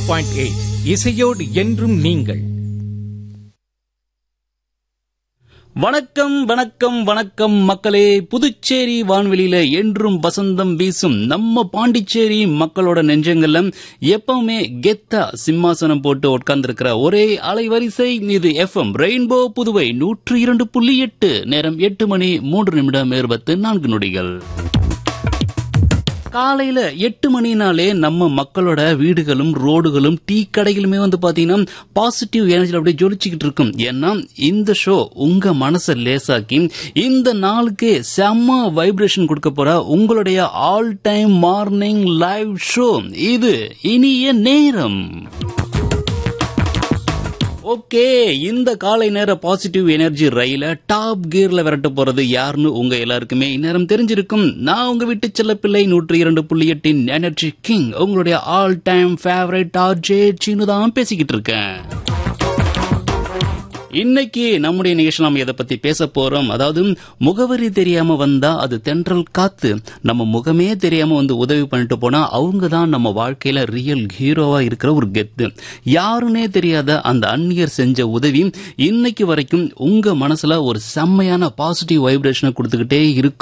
92.8 இசையோடு என்றும் நீங்கள். வணக்கம் வணக்கம் வணக்கம் மக்களே. புதுச்சேரி வான்வெளியில என்றும் வசந்தம் வீசும் நம்ம பாண்டிச்சேரி மக்களோட நெஞ்சங்கள்ல எப்பவுமே கெத்தா சிம்மாசனம் போட்டு உட்கார்ந்திருக்கிற ஒரே அலைவரிசை இது FM ரெயின்போ புதுவை 102.8. நேரம் 8 மணி 3 நிமிடம் 24 நொடிகள். காலையில 8 மணினாலே நம்ம மக்களோட வீடுகளும் ரோடுகளும் டீ கடைகளுமே பாத்தீங்கன்னா பாசிட்டிவ் எனர்ஜில அப்படியே ஜொலிச்சுக்கிட்டு இருக்கும். ஏன்னா இந்த ஷோ உங்க மனசை லேசாக்கி இந்த நாளுக்கு செம்ம வைப்ரேஷன் கொடுக்க போற உங்களுடைய all time morning live show இது இனிய நேரம். ஓகே, இந்த காலை நேர பாசிட்டிவ் எனர்ஜி ரயில டாப் கியர்ல விரட்ட போறது யாருன்னு உங்க எல்லாருக்குமே இந்நேரம் தெரிஞ்சிருக்கும். நான் உங்க வீட்டு செல்ல பிள்ளை 102.8 எனர்ஜி கிங், உங்களுடைய all time favourite RJ Seenu தான் பேசிக்கிட்டு இருக்கேன். இன்னைக்கு நம்முடைய நிகழ்ச்சி நாம எதை பத்தி பேச போறோம், அதாவது முகவரி தெரியாம வந்தா அது தென்றல் காத்து, நம்ம முகமே தெரியாம உதவி பண்ணிட்டு போனா அவங்க தான் நம்ம வாழ்க்கையில ரியல் ஹீரோவா இருக்கிற ஒரு கெத்து. யாருன்னே தெரியாத அந்த அந்நியர் செஞ்ச உதவி இன்னைக்கு வரைக்கும் உங்க மனசுல ஒரு செம்மையான பாசிட்டிவ் வைப்ரேஷனை கொடுத்துக்கிட்டே இருக்கும்.